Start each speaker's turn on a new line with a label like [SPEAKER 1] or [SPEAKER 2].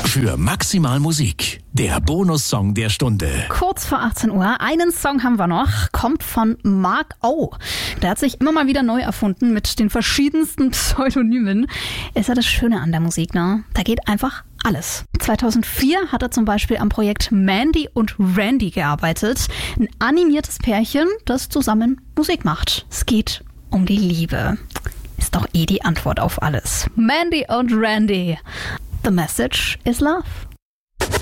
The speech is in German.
[SPEAKER 1] Für maximal Musik, der Bonussong der Stunde.
[SPEAKER 2] Kurz vor 18 Uhr, einen Song haben wir noch, kommt von Mark O. Der hat sich immer mal wieder neu erfunden mit den verschiedensten Pseudonymen. Ist ja das Schöne an der Musik, ne? Da geht einfach alles. 2004 hat er zum Beispiel am Projekt Mandy und Randy gearbeitet. Ein animiertes Pärchen, das zusammen Musik macht. Es geht um die Liebe. Ist doch die Antwort auf alles. Mandy und Randy. The message is love.